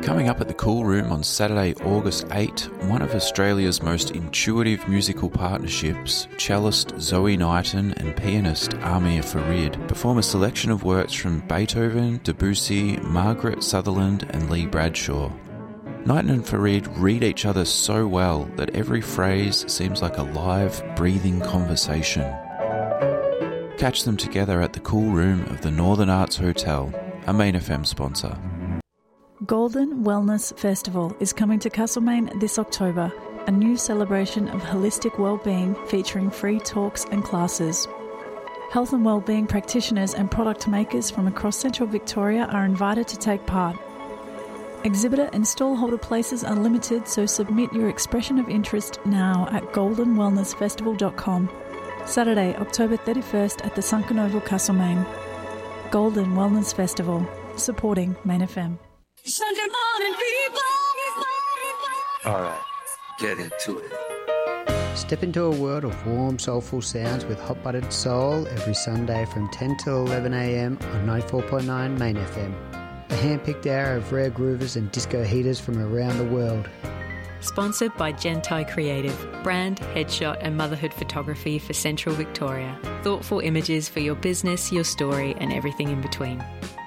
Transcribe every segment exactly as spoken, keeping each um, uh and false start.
Coming up at the Cool Room on Saturday, August eighth, one of Australia's most intuitive musical partnerships, cellist Zoe Knighton and pianist Amir Farid, perform a selection of works from Beethoven, Debussy, Margaret Sutherland and Lee Bradshaw. Knighton and Farid read each other so well that every phrase seems like a live, breathing conversation. Catch them together at the Cool Room of the Northern Arts Hotel, a Main F M sponsor. Golden Wellness Festival is coming to Castlemaine this October, a new celebration of holistic wellbeing featuring free talks and classes. Health and wellbeing practitioners and product makers from across Central Victoria are invited to take part. Exhibitor and stallholder places are limited, so submit your expression of interest now at golden wellness festival dot com. Saturday, October thirty-first at the Sunken Oval, Castlemaine. Golden Wellness Festival, supporting Main F M. Sunday morning people. All right, get into it. Step into a world of warm, soulful sounds with Hot Buttered Soul every Sunday from ten till eleven a m on ninety-four point nine Main F M. A hand-picked hour of rare groovers and disco heaters from around the world. Sponsored by Genti Creative, brand, headshot and motherhood photography for Central Victoria. Thoughtful images for your business, your story and everything in between.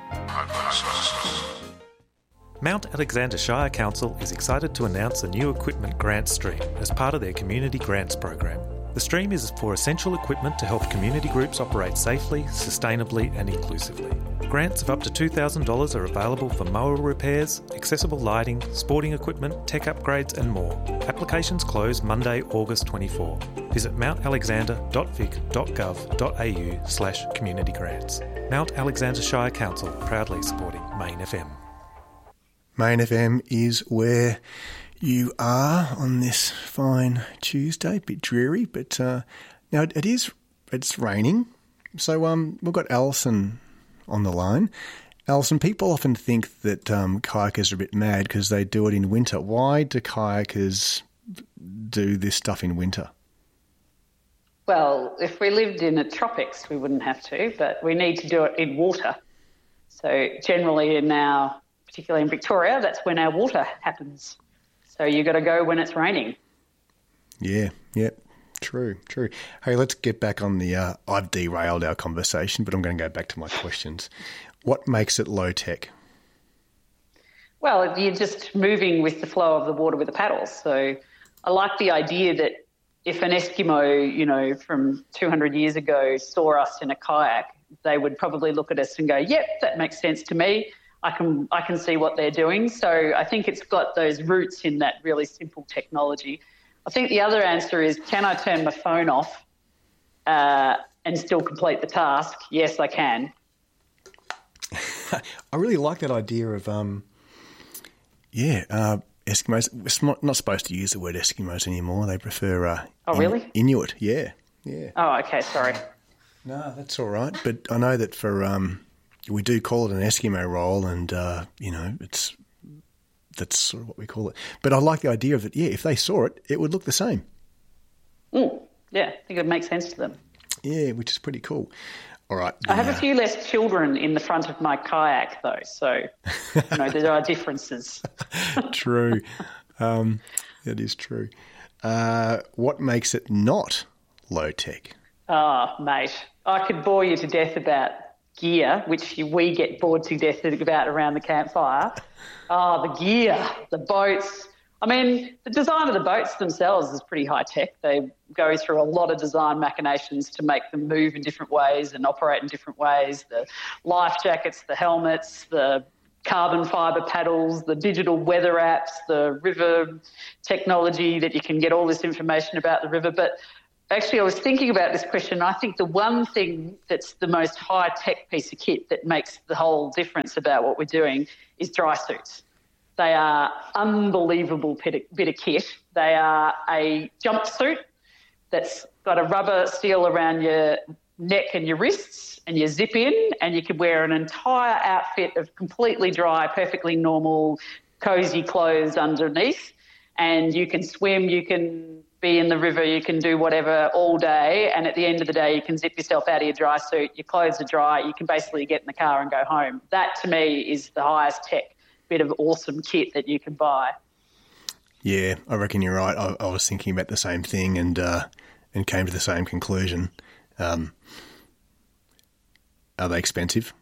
Mount Alexander Shire Council is excited to announce a new equipment grant stream as part of their Community Grants program. The stream is for essential equipment to help community groups operate safely, sustainably and inclusively. Grants of up to two thousand dollars are available for mower repairs, accessible lighting, sporting equipment, tech upgrades and more. Applications close Monday, August twenty-fourth. Visit mount alexander dot vic dot gov dot a u slash community grants. Mount Alexander Shire Council, proudly supporting Main F M. Main F M is where you are on this fine Tuesday. Bit dreary, but uh, now it is. It's raining, so um, we've got Alison on the line. Alison, people often think that um, kayakers are a bit mad because they do it in winter. Why do kayakers do this stuff in winter? Well, if we lived in the tropics, we wouldn't have to, but we need to do it in water. So generally in our particularly in Victoria, that's when our water happens. So you got to go when it's raining. Yeah, yeah, true, true. Hey, let's get back on the, uh, I've derailed our conversation, but I'm going to go back to my questions. What makes it low tech? Well, you're just moving with the flow of the water with the paddles. So I like the idea that if an Eskimo, you know, from two hundred years ago saw us in a kayak, they would probably look at us and go, yep, that makes sense to me. I can I can see what they're doing. So I think it's got those roots in that really simple technology. I think the other answer is, can I turn my phone off uh, and still complete the task? Yes, I can. I really like that idea of, um, yeah, uh, Eskimos. We're not, not supposed to use the word Eskimos anymore. They prefer uh, oh, really? In, Inuit. Yeah, yeah. Oh, okay, sorry. No, that's all right. But I know that for... Um, we do call it an Eskimo roll and, uh, you know, it's that's sort of what we call it. But I like the idea of it. Yeah, if they saw it, it would look the same. Mm, yeah, I think it would make sense to them. Yeah, which is pretty cool. All right. I have uh, a few less children in the front of my kayak, though, so, you know, there are differences. True. Um, that is true. Uh, what makes it not low-tech? Oh, mate, I could bore you to death about gear, which we get bored to death about around the campfire. Oh, the gear, the boats. I mean, the design of the boats themselves is pretty high-tech. They go through a lot of design machinations to make them move in different ways and operate in different ways. The life jackets, the helmets, the carbon fibre paddles, the digital weather apps, the river technology that you can get all this information about the river. But actually, I was thinking about this question. I think the one thing that's the most high-tech piece of kit that makes the whole difference about what we're doing is dry suits. They are unbelievable bit of kit. They are a jumpsuit that's got a rubber seal around your neck and your wrists, and you zip in, and you can wear an entire outfit of completely dry, perfectly normal, cosy clothes underneath, and you can swim, you can be in the river, you can do whatever all day, and at the end of the day you can zip yourself out of your dry suit, your clothes are dry, you can basically get in the car and go home. That to me is the highest tech bit of awesome kit that you can buy. Yeah, I reckon you're right. I, I was thinking about the same thing and uh, and came to the same conclusion. Um, are they expensive?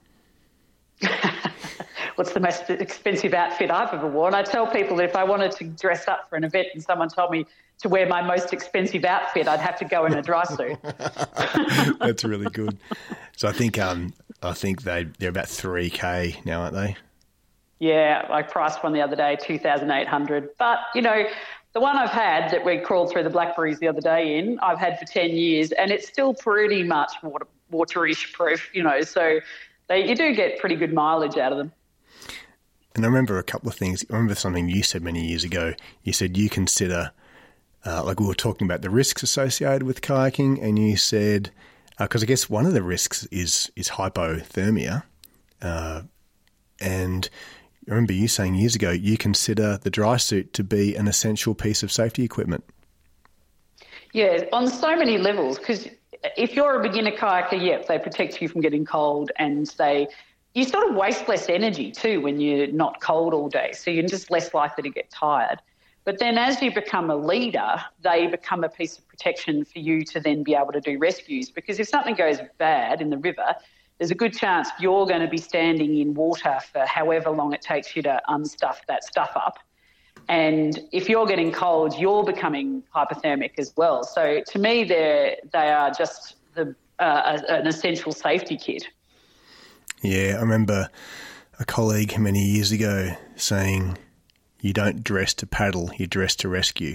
What's the most expensive outfit I've ever worn? I tell people that if I wanted to dress up for an event and someone told me to wear my most expensive outfit, I'd have to go in a dry suit. That's really good. So I think um, I think they they're about three K now, aren't they? Yeah, I priced one the other day, two thousand eight hundred dollars. But, you know, the one I've had that we crawled through the blackberries the other day in, I've had for ten years, and it's still pretty much water, waterish proof, you know, so they, you do get pretty good mileage out of them. And I remember a couple of things. I remember something you said many years ago. You said you consider, uh, like we were talking about the risks associated with kayaking, and you said, because uh, I guess one of the risks is, is hypothermia, uh, and I remember you saying years ago you consider the dry suit to be an essential piece of safety equipment. Yeah, on so many levels, because if you're a beginner kayaker, yep, they protect you from getting cold, and they you sort of waste less energy too when you're not cold all day, so you're just less likely to get tired. But then as you become a leader, they become a piece of protection for you to then be able to do rescues, because if something goes bad in the river, there's a good chance you're going to be standing in water for however long it takes you to unstuff that stuff up. And if you're getting cold, you're becoming hypothermic as well. So to me, they're, they are just the, uh, an essential safety kit. Yeah, I remember a colleague many years ago saying, you don't dress to paddle, you dress to rescue.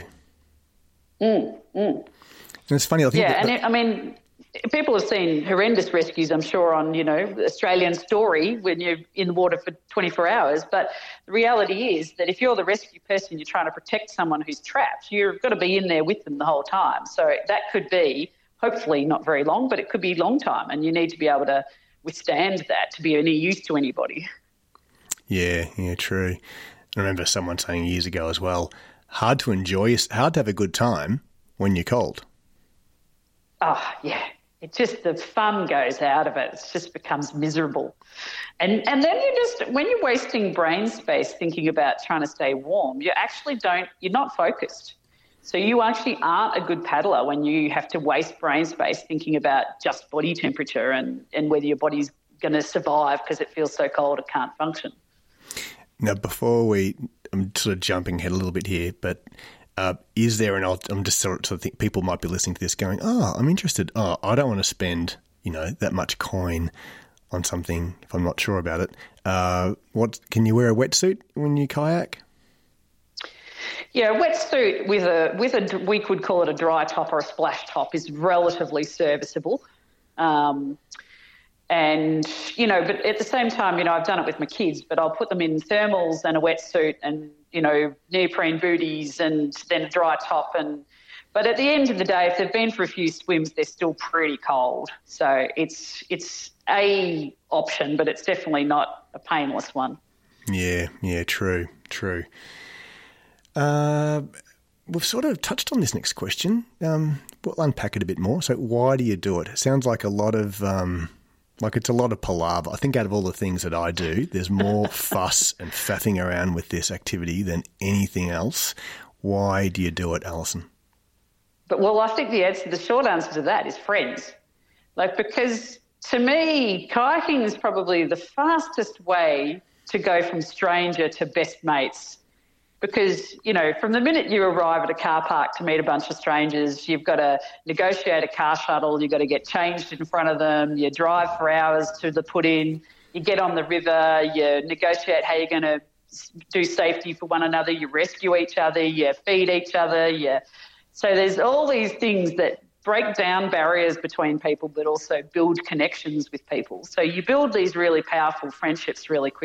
Mm, mm. And it's funny, I think... Yeah, that, and it, I mean... People have seen horrendous rescues, I'm sure, on, you know, Australian Story when you're in the water for twenty-four hours. But the reality is that if you're the rescue person, you're trying to protect someone who's trapped, you've got to be in there with them the whole time. So that could be, hopefully not very long, but it could be a long time, and you need to be able to withstand that to be any use to anybody. Yeah, yeah, true. I remember someone saying years ago as well, hard to enjoy, hard to have a good time when you're cold. Oh, yeah. It just, the fun goes out of it. It just becomes miserable. And and then you just, when you're wasting brain space thinking about trying to stay warm, you actually don't, you're not focused. So you actually aren't a good paddler when you have to waste brain space thinking about just body temperature and, and whether your body's going to survive because it feels so cold it can't function. Now, before we, I'm sort of jumping ahead a little bit here, but... Uh, is there an, I'm just sort of think people might be listening to this going, oh, I'm interested. Oh, I don't want to spend, you know, that much coin on something if I'm not sure about it. Uh, what, can you wear a wetsuit when you kayak? Yeah, a wetsuit with a, with a, we could call it a dry top or a splash top, is relatively serviceable. Um, and, you know, but at the same time, you know, I've done it with my kids, but I'll put them in thermals and a wetsuit and, you know, neoprene booties and then a dry top. And but at the end of the day, if they've been for a few swims, they're still pretty cold. So it's it's a option, but it's definitely not a painless one. Yeah, yeah, true, true. Uh, we've sort of touched on this next question. Um, we'll unpack it a bit more. So why do you do it? It sounds like a lot of... Um, Like it's a lot of palaver. I think out of all the things that I do, there's more fuss and faffing around with this activity than anything else. Why do you do it, Alison? But well, I think the answer, the short answer to that is friends. Like, because to me, kayaking is probably the fastest way to go from stranger to best mates. Because, you know, from the minute you arrive at a car park to meet a bunch of strangers, you've got to negotiate a car shuttle, you've got to get changed in front of them, you drive for hours to the put-in, you get on the river, you negotiate how you're going to do safety for one another, you rescue each other, you feed each other. You... So there's all these things that break down barriers between people but also build connections with people. So you build these really powerful friendships really quickly.